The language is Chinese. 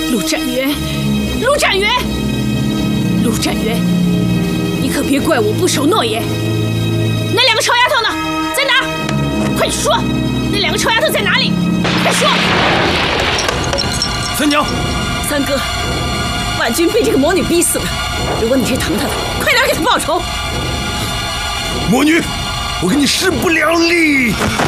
陆展元，陆展元，陆展元，你可别怪我不守诺言。那两个臭丫头呢？在哪儿？快说！那两个臭丫头在哪里？快说！ 三娘， 三哥，婉君被这个魔女逼死了。如果你是疼她的，快点给她报仇！ 魔女，我跟你势不两立。